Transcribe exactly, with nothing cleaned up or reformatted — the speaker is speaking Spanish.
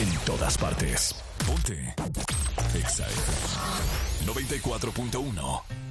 En todas partes. Ponte. Exa F M noventa y cuatro punto uno.